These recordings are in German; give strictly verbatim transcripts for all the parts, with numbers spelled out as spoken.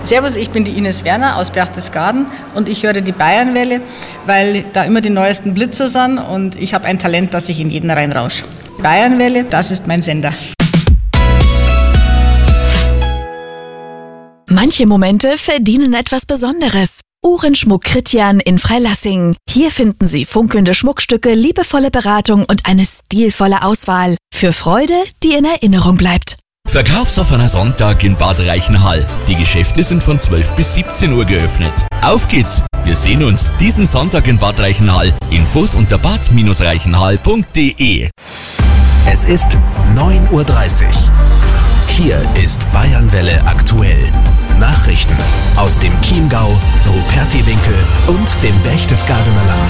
Servus, ich bin die Ines Werner aus Berchtesgaden und ich höre die Bayernwelle, weil da immer die neuesten Blitzer sind und ich habe ein Talent, dass ich in jeden reinrausche. Bayernwelle, das ist mein Sender. Manche Momente verdienen etwas Besonderes. Uhrenschmuck Kritjan in Freilassing. Hier finden Sie funkelnde Schmuckstücke, liebevolle Beratung und eine stilvolle Auswahl. Für Freude, die in Erinnerung bleibt. Verkaufsoffener Sonntag in Bad Reichenhall. Die Geschäfte sind von zwölf bis siebzehn Uhr geöffnet. Auf geht's! Wir sehen uns diesen Sonntag in Bad Reichenhall. Infos unter bad reichenhall punkt de. Es ist neun Uhr dreißig. Hier ist Bayernwelle aktuell. Nachrichten aus dem Chiemgau, Rupertiwinkel und dem Berchtesgadener Land.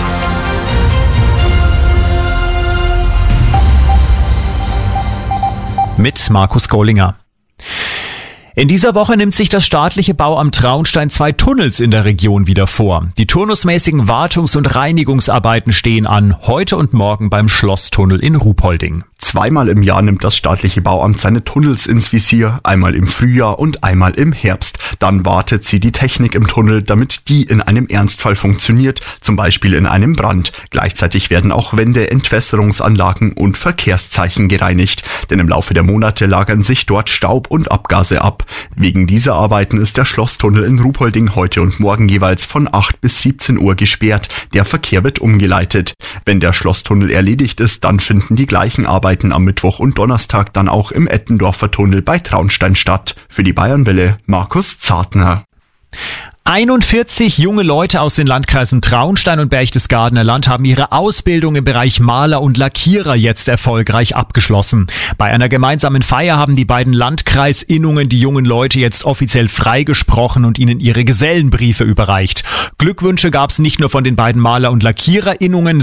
Mit Markus Kohlinger. In dieser Woche nimmt sich das staatliche Bauamt Traunstein zwei Tunnels in der Region wieder vor. Die turnusmäßigen Wartungs- und Reinigungsarbeiten stehen an, heute und morgen beim Schlosstunnel in Ruhpolding. Zweimal im Jahr nimmt das staatliche Bauamt seine Tunnels ins Visier, einmal im Frühjahr und einmal im Herbst. Dann wartet sie die Technik im Tunnel, damit die in einem Ernstfall funktioniert, zum Beispiel in einem Brand. Gleichzeitig werden auch Wände, Entwässerungsanlagen und Verkehrszeichen gereinigt, denn im Laufe der Monate lagern sich dort Staub und Abgase ab. Wegen dieser Arbeiten ist der Schlosstunnel in Ruhpolding heute und morgen jeweils von acht bis siebzehn Uhr gesperrt. Der Verkehr wird umgeleitet. Wenn der Schlosstunnel erledigt ist, dann finden die gleichen Arbeiten am Mittwoch und Donnerstag dann auch im Ettendorfer Tunnel bei Traunstein statt. Für die Bayernwelle Markus Zartner. einundvierzig junge Leute aus den Landkreisen Traunstein und Berchtesgadener Land haben ihre Ausbildung im Bereich Maler und Lackierer jetzt erfolgreich abgeschlossen. Bei einer gemeinsamen Feier haben die beiden Landkreisinnungen die jungen Leute jetzt offiziell freigesprochen und ihnen ihre Gesellenbriefe überreicht. Glückwünsche gab es nicht nur von den beiden Maler- und Lackiererinnungen,